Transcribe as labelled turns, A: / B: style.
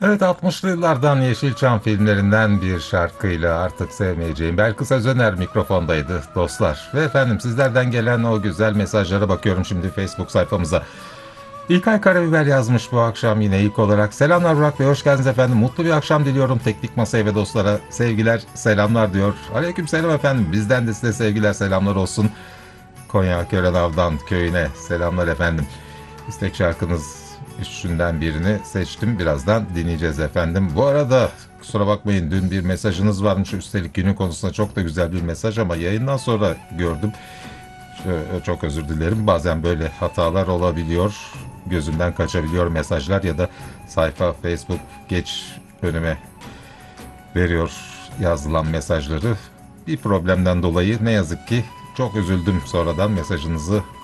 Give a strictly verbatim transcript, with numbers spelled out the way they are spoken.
A: Evet, altmışlı yıllardan Yeşilçam filmlerinden bir şarkıyla Artık Sevmeyeceğim Belkıs Özener mikrofondaydı dostlar. Ve efendim sizlerden gelen o güzel mesajlara bakıyorum şimdi Facebook sayfamıza. İlkay Karabiber yazmış bu akşam yine ilk olarak. Selamlar Burak Bey, hoş geldiniz efendim. Mutlu bir akşam diliyorum teknik masaya ve dostlara. Sevgiler, selamlar diyor. Aleyküm selam efendim. Bizden de size sevgiler, selamlar olsun. Konya Körenav'dan köyüne selamlar efendim. İstek şarkınız üçünden birini seçtim. Birazdan dinleyeceğiz efendim. Bu arada kusura bakmayın, dün bir mesajınız varmış. Üstelik günün konusunda çok da güzel bir mesaj ama yayından sonra gördüm. Şö- Çok özür dilerim. Bazen böyle hatalar olabiliyor. Gözümden kaçabiliyor mesajlar ya da sayfa Facebook geç önüme veriyor yazılan mesajları. Bir problemden dolayı ne yazık ki çok üzüldüm, sonradan mesajınızı